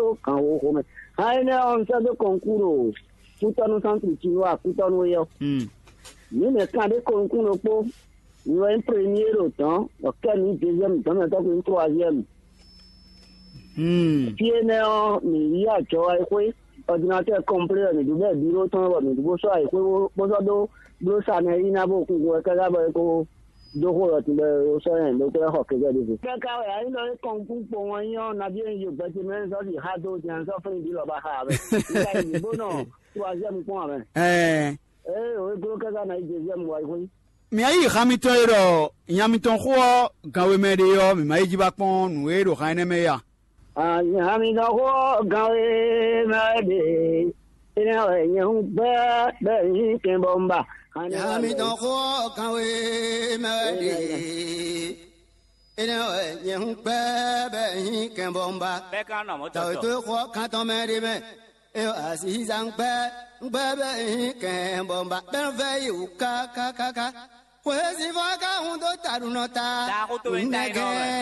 quand au home haine on sa de concours tout en centre chinois tout en yo ni me quand de concours po nous un premier autant auquel ni deuxième temps maintenant une troisième puis ne ni ya cho ai kwe ordinateur complet ni du bureau ton ba ni du so ai kwe bo so do sa ne ina bo ku ka ga ba ko do ho ti le so en do ko ho ke ga di ka ka ya ni lo kong ku po won yo na bien yo ba ti men so di ha do jan so fin di lo ba ha ba ka ni bo no troisième point ba o go ka ga na deuxième wa ko mi ayi khamito ro nyamito kho gawe me de yo mi mai ji ba pon nu e ro khaine me ya nyamito kho gawe me de ina nyung ba ba ni ken bomba nyamito kho gawe me de ina nyung ba ba ni ken bomba be ka no mo to to kho ka to me de me e asi sang ba ba ba ni ken bomba ben ve yu ka ka ka ka Pues si va ka un do tarunota.